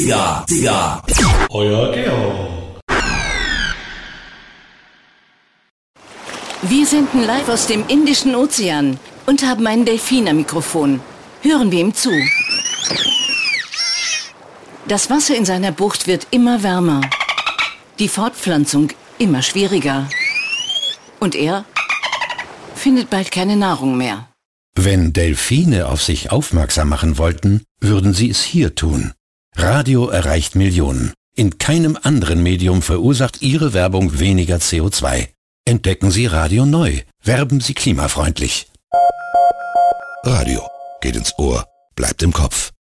Digga. Euer Georg. Wir senden live aus dem Indischen Ozean und haben einen Delfin am Mikrofon. Hören wir ihm zu. Das Wasser in seiner Bucht wird immer wärmer. Die Fortpflanzung immer schwieriger. Und er findet bald keine Nahrung mehr. Wenn Delfine auf sich aufmerksam machen wollten, würden sie es hier tun. Radio erreicht Millionen. In keinem anderen Medium verursacht Ihre Werbung weniger CO2. Entdecken Sie Radio neu. Werben Sie klimafreundlich. Radio geht ins Ohr, bleibt im Kopf.